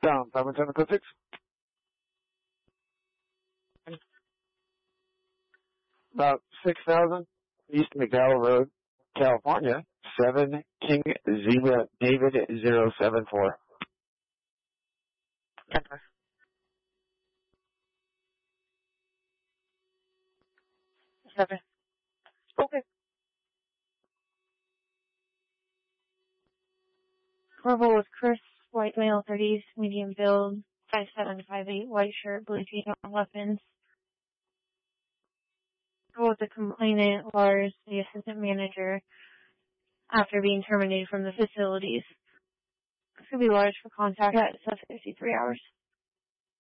Down 5726. About 6,000 East McDowell Road, California, 7 King Zebra David 074. Denver. Seven. Okay. Purple with Chris, white male, 30s, medium build, 5'7", 5'8", white shirt, blue jeans on weapons. With the complainant, Lars, the assistant manager, after being terminated from the facilities. This could be Lars for contact at 53 hours.